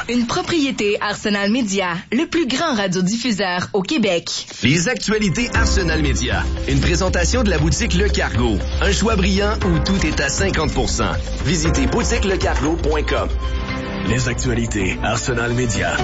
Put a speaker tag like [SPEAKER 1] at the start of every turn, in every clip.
[SPEAKER 1] une propriété Arsenal Média, le plus grand radiodiffuseur au Québec.
[SPEAKER 2] Les actualités Arsenal Média. Une présentation de la boutique Le Cargo. Un choix brillant où tout est à 50%. Visitez boutiquelecargo.com. Les actualités Arsenal Média.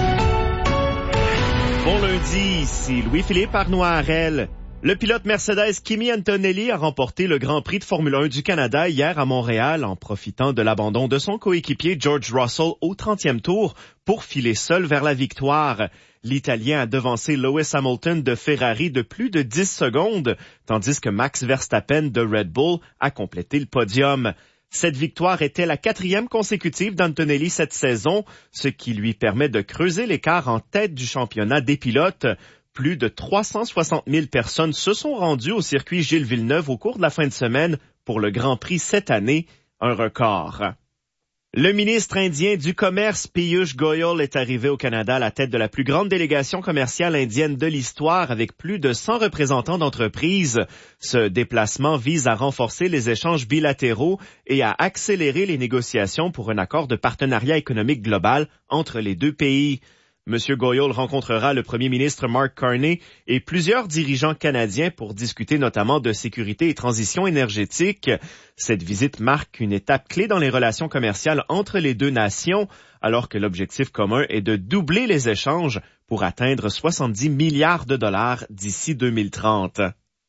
[SPEAKER 3] Bon lundi, ici Louis-Philippe Arnois-Harel. Le pilote Mercedes Kimi Antonelli a remporté le Grand Prix de Formule 1 du Canada hier à Montréal en profitant de l'abandon de son coéquipier George Russell au 30e tour pour filer seul vers la victoire. L'Italien a devancé Lewis Hamilton de Ferrari de plus de 10 secondes, tandis que Max Verstappen de Red Bull a complété le podium. Cette victoire était la 4e consécutive d'Antonelli cette saison, ce qui lui permet de creuser l'écart en tête du championnat des pilotes. Plus de 360 000 personnes se sont rendues au circuit Gilles Villeneuve au cours de la fin de semaine pour le Grand Prix cette année, un record. Le ministre indien du Commerce, Piyush Goyal, est arrivé au Canada à la tête de la plus grande délégation commerciale indienne de l'histoire avec plus de 100 représentants d'entreprises. Ce déplacement vise à renforcer les échanges bilatéraux et à accélérer les négociations pour un accord de partenariat économique global entre les deux pays. M. Goyal rencontrera le premier ministre Mark Carney et plusieurs dirigeants canadiens pour discuter notamment de sécurité et transition énergétique. Cette visite marque une étape clé dans les relations commerciales entre les deux nations, alors que l'objectif commun est de doubler les échanges pour atteindre 70 milliards de dollars d'ici 2030.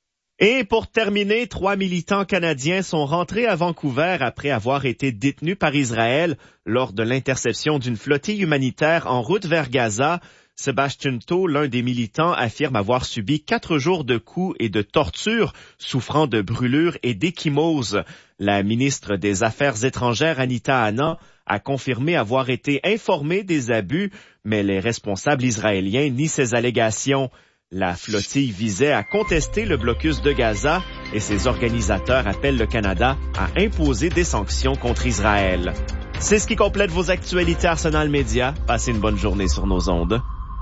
[SPEAKER 3] Et pour terminer, 3 militants canadiens sont rentrés à Vancouver après avoir été détenus par Israël lors de l'interception d'une flottille humanitaire en route vers Gaza. Sébastien Tau, l'un des militants, affirme avoir subi 4 jours de coups et de tortures, souffrant de brûlures et d'échymose. La ministre des Affaires étrangères, Anita Anand, a confirmé avoir été informée des abus, mais les responsables israéliens nient ces allégations. La flottille visait à contester le blocus de Gaza et ses organisateurs appellent le Canada à imposer des sanctions contre Israël. C'est ce qui complète vos actualités Arsenal Média. Passez une bonne journée sur nos ondes.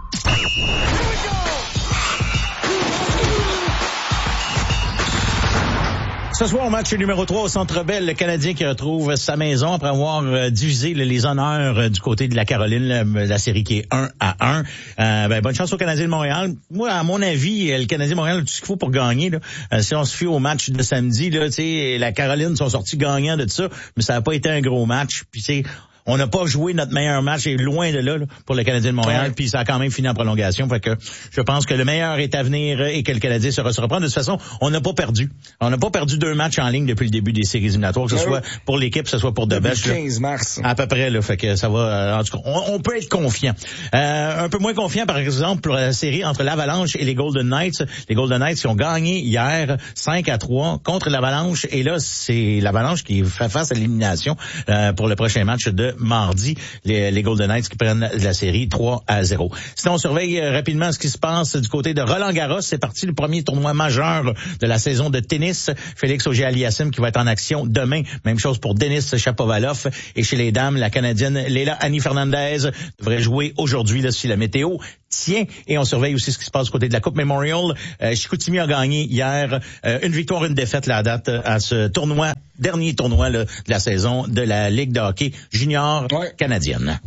[SPEAKER 4] Ce soir, au match numéro 3 au Centre Bell, le Canadien qui retrouve sa maison après avoir divisé les honneurs du côté de la Caroline, la série qui est 1-1. Bonne chance au Canadien de Montréal. Moi, à mon avis, le Canadien de Montréal a tout ce qu'il faut pour gagner. Là. Si on se fie au match de samedi, là, la Caroline sont sortis gagnants de ça, mais ça n'a pas été un gros match. Puis on n'a pas joué notre meilleur match, et loin de là, pour le Canadien de Montréal, puis ça a quand même fini en prolongation. Fait que je pense que le meilleur est à venir et que le Canadien se reprend. De toute façon, on n'a pas perdu. On n'a pas perdu 2 matchs en ligne depuis le début des séries éliminatoires, que ce soit pour l'équipe, que ce soit pour Debèche.
[SPEAKER 5] Depuis 15 mars.
[SPEAKER 4] À peu près, là. Fait que ça va, en tout cas, on peut être confiant. Un peu moins confiant, par exemple, pour la série entre l'Avalanche et les Golden Knights. Les Golden Knights qui ont gagné hier 5-3 contre l'Avalanche. Et là, c'est l'Avalanche qui fait face à l'élimination pour le prochain match de mardi, les Golden Knights qui prennent la série 3-0. Sinon, on surveille rapidement ce qui se passe du côté de Roland-Garros. C'est parti le premier tournoi majeur de la saison de tennis. Félix Auger-Aliassime qui va être en action demain. Même chose pour Denis Shapovalov. Et chez les dames, la Canadienne Leila Annie Fernandez devrait jouer aujourd'hui là, si la météo tient. Et on surveille aussi ce qui se passe du côté de la Coupe Memorial. Chicoutimi a gagné hier une victoire, une défaite là, à date à ce tournoi, dernier tournoi là, de la saison de la Ligue de hockey junior canadienne.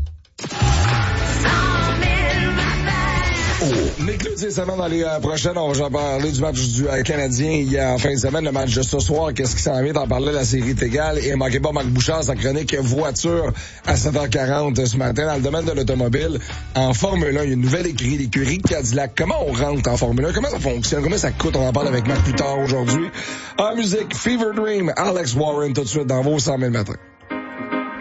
[SPEAKER 5] Mais Claude, semaine dans les prochaines, on va parler du match du Canadien hier en fin de semaine, le match de ce soir, qu'est-ce qui s'en vient, t'en parler, la série est égale, et manquez pas Marc Bouchard, sa chronique voiture à 7h40 ce matin dans le domaine de l'automobile. En Formule 1, il y a une nouvelle l'écurie Cadillac. Comment on rentre en Formule 1? Comment ça fonctionne? Combien ça coûte? On en parle avec Marc plus tard aujourd'hui. En musique, Fever Dream, Alex Warren, tout de suite dans vos 100 000 matins.